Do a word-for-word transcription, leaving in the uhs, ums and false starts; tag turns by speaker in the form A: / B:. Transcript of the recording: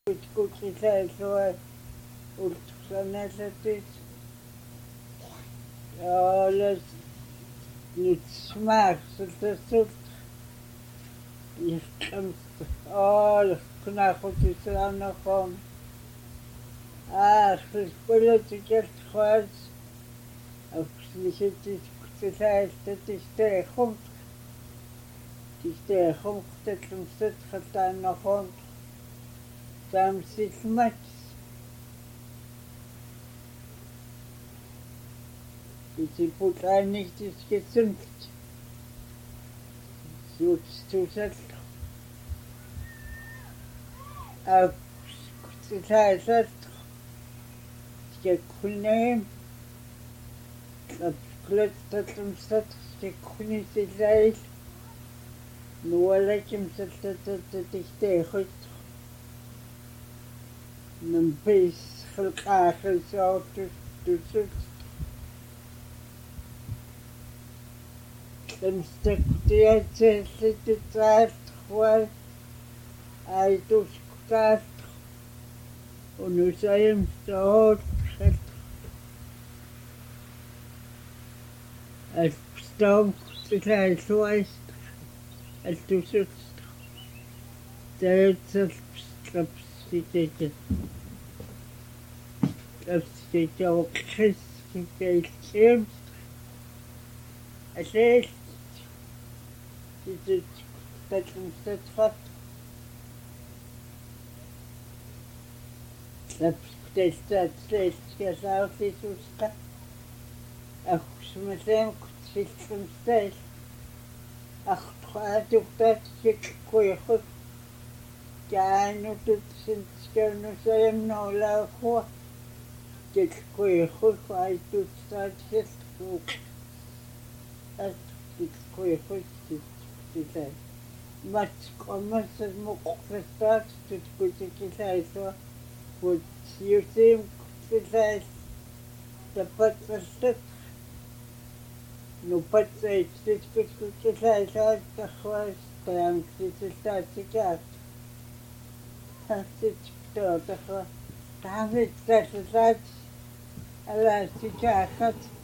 A: Kutkutlisailluat ultuqsanallatut aalas nutsmaaqsultassut yaqams aalas kunaaqutisaanerqoom aaxis politikertquas авсиситис кутилаалтатистеэхум тистеэхум таллумсат хатааннерхуум таамсилмат исипутааниктискиссунт суутстусал аа кутилаалат скеккуннаим клэт таллумсат скеккунисиллаил нуалаким салтатататистеэхут нампис хылqaахисаортус тусут эмстектиатсиллитсааллуал айтускутаал унусаим соот астом кутилааллуас алтусут таатсал пслапситеке пслапситеокхис китеилсим асэл тит таллумсатфат лапстэлтаатсэлтиасаарлисусқа ахсумасаам кутсиллумстаил артраатуктаат сиккуйхут каанутут синскаунусаямноолаахуа сиккуйхут айтутсаатсэлтук ат сиккуйхут сиккуйхут матскоммассат муққфастаат туткутикилаисуа вот юсим кутилаис тапатсаллат нупатсаит сиккуйхутилаисаат тахвас таамсисиллаатикаат хаситтоотаха таавит таллаат алаасикаахат